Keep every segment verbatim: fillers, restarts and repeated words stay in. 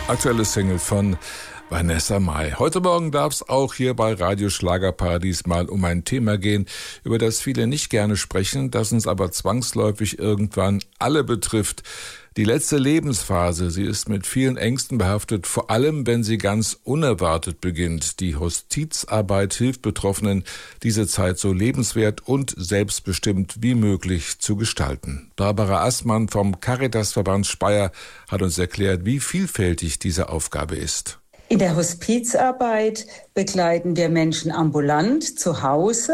Aktuelle Single von Vanessa Mai. Heute Morgen darf es auch hier bei Radio Schlagerparadies mal um ein Thema gehen, über das viele nicht gerne sprechen, das uns aber zwangsläufig irgendwann alle betrifft. Die letzte Lebensphase, sie ist mit vielen Ängsten behaftet, vor allem wenn sie ganz unerwartet beginnt. Die Hospizarbeit hilft Betroffenen, diese Zeit so lebenswert und selbstbestimmt wie möglich zu gestalten. Barbara Assmann vom Caritasverband Speyer hat uns erklärt, wie vielfältig diese Aufgabe ist. In der Hospizarbeit begleiten wir Menschen ambulant zu Hause.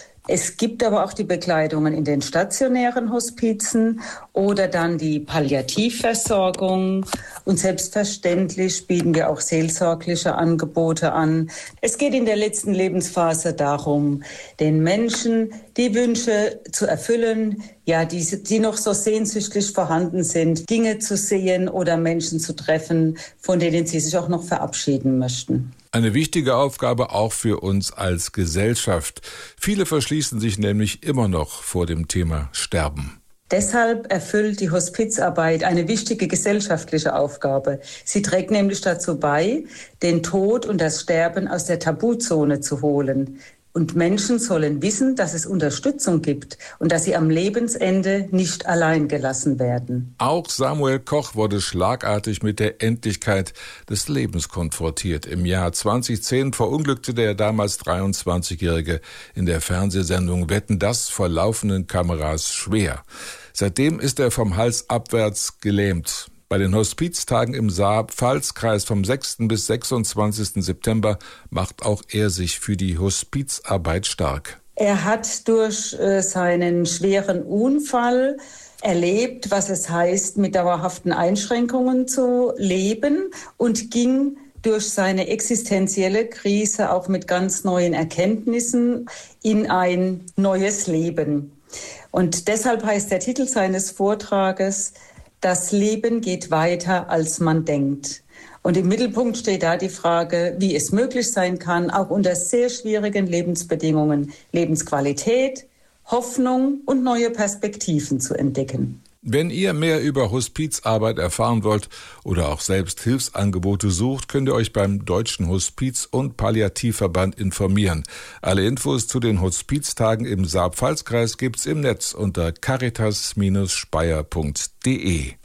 Es gibt aber auch die Begleitungen in den stationären Hospizen oder dann die Palliativversorgung. Und selbstverständlich bieten wir auch seelsorgliche Angebote an. Es geht in der letzten Lebensphase darum, den Menschen die Wünsche zu erfüllen, ja, die, die noch so sehnsüchtig vorhanden sind, Dinge zu sehen oder Menschen zu treffen, von denen sie sich auch noch verabschieden möchten. Eine wichtige Aufgabe auch für uns als Gesellschaft. Viele verschließen sich nämlich immer noch vor dem Thema Sterben. Deshalb erfüllt die Hospizarbeit eine wichtige gesellschaftliche Aufgabe. Sie trägt nämlich dazu bei, den Tod und das Sterben aus der Tabuzone zu holen. Und Menschen sollen wissen, dass es Unterstützung gibt und dass sie am Lebensende nicht allein gelassen werden. Auch Samuel Koch wurde schlagartig mit der Endlichkeit des Lebens konfrontiert. Im Jahr zweitausendzehn verunglückte der damals dreiundzwanzigjährige in der Fernsehsendung Wetten, dass vor laufenden Kameras schwer. Seitdem ist er vom Hals abwärts gelähmt. Bei den Hospiztagen im Saar-Pfalz-Kreis vom sechsten bis sechsundzwanzigsten September macht auch er sich für die Hospizarbeit stark. Er hat durch äh, seinen schweren Unfall erlebt, was es heißt, mit dauerhaften Einschränkungen zu leben und ging durch seine existenzielle Krise auch mit ganz neuen Erkenntnissen in ein neues Leben. Und deshalb heißt der Titel seines Vortrages: Das Leben geht weiter, als man denkt. Und im Mittelpunkt steht da die Frage, wie es möglich sein kann, auch unter sehr schwierigen Lebensbedingungen Lebensqualität, Hoffnung und neue Perspektiven zu entdecken. Wenn ihr mehr über Hospizarbeit erfahren wollt oder auch selbst Hilfsangebote sucht, könnt ihr euch beim Deutschen Hospiz- und Palliativverband informieren. Alle Infos zu den Hospiztagen im Saar-Pfalz-Kreis gibt's im Netz unter caritas Bindestrich speyer punkt de.